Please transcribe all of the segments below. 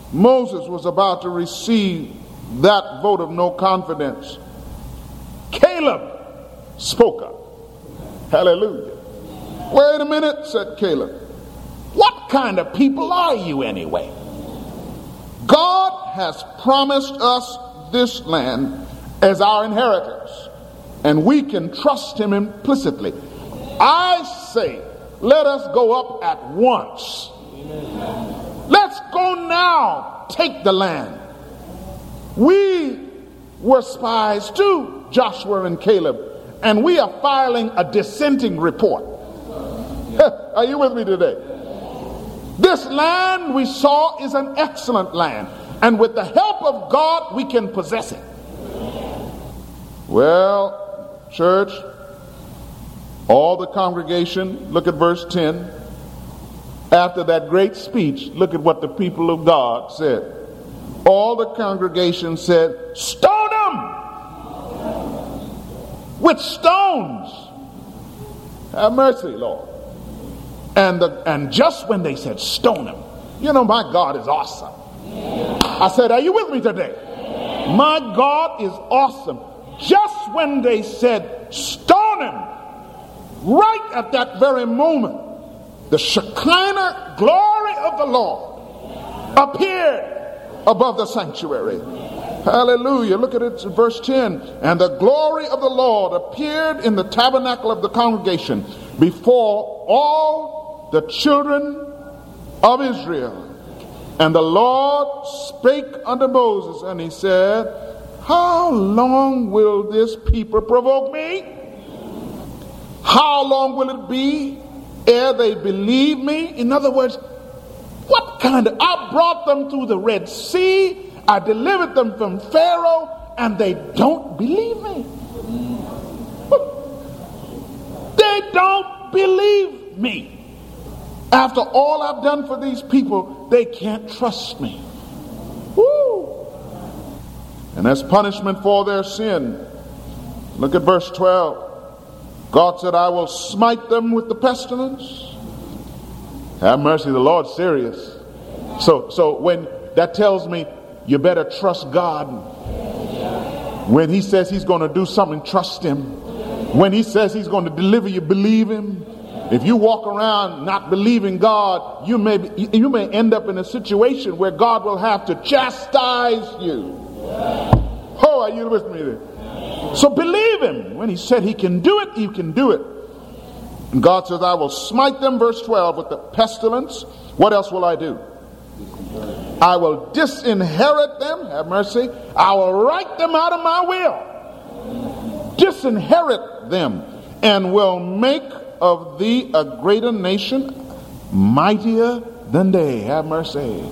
Moses was about to receive that vote of no confidence, Caleb spoke up. Hallelujah. Wait a minute, said Caleb. What kind of people are you anyway? God has promised us this land as our inheritance, and we can trust him implicitly. I say, let us go up at once. Let's go now, take the land. We were spies too, Joshua and Caleb, and we are filing a dissenting report. Are you with me today? This land we saw is an excellent land, and with the help of God we can possess it. Well, church, all the congregation, look at verse 10. After that great speech, look at what the people of God said. All the congregation said, stone him with stones. Have mercy, Lord. And just when they said stone him, you know, my God is awesome. I said, are you with me today? My God is awesome. Just when they said stone him, right at that very moment, the Shekinah glory of the Lord appeared above the sanctuary. Hallelujah. Look at it, verse 10. And the glory of the Lord appeared in the tabernacle of the congregation before all the children of Israel. And the Lord spake unto Moses, and he said, how long will this people provoke me? How long will it be ere they believe me? In other words, I brought them through the Red Sea, I delivered them from Pharaoh, and they don't believe me. They don't believe me. After all I've done for these people, they can't trust me. Woo! And as punishment for their sin, look at verse 12. God said, I will smite them with the pestilence. Have mercy, the Lord's serious. So when that tells me you better trust God. When he says he's going to do something, trust him. When he says he's going to deliver you, believe him. If you walk around not believing God, you may end up in a situation where God will have to chastise you. Oh, are you with me there? So believe him. When he said he can do it, you can do it. And God says, I will smite them, verse 12, with the pestilence. What else will I do? I will disinherit them. Have mercy. I will write them out of my will. Disinherit them, and will make of thee a greater nation, mightier than they. Have mercy.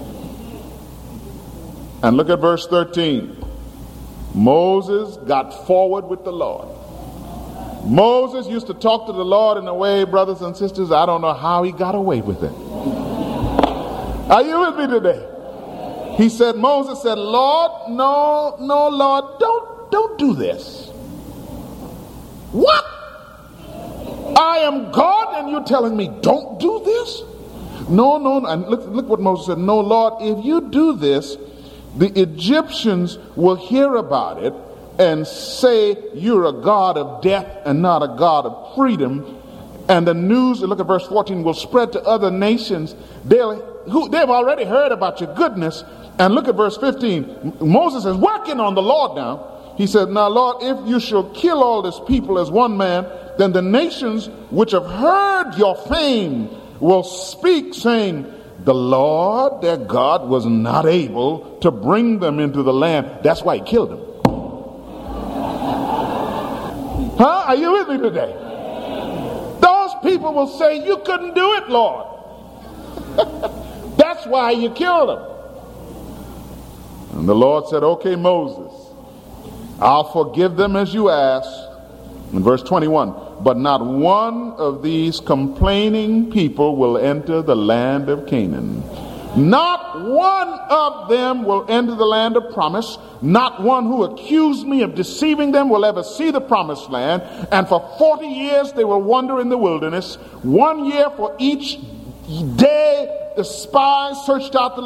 And look at verse 13. Moses got forward with the Lord. Moses used to talk to the Lord in a way, brothers and sisters, I don't know how he got away with it. Are you with me today? He said, Moses said, Lord, no, Lord, don't do this. What? I am God and you're telling me don't do this? No. And look what Moses said. No, Lord, if you do this, the Egyptians will hear about it and say you're a God of death and not a God of freedom. And the news, look at verse 14, will spread to other nations. They've already heard about your goodness. And look at verse 15. Moses is working on the Lord now. He said, now, Lord, if you shall kill all this people as one man, then the nations which have heard your fame will speak, saying, the Lord, their God, was not able to bring them into the land. That's why he killed them. Huh? Are you with me today? Those people will say, you couldn't do it, Lord. That's why you killed them. And the Lord said, okay, Moses, I'll forgive them as you ask. In verse 21, but not one of these complaining people will enter the land of Canaan. Not one of them will enter the land of promise. Not one who accused me of deceiving them will ever see the promised land. And for 40 years they will wander in the wilderness. 1 year for each day the spies searched out the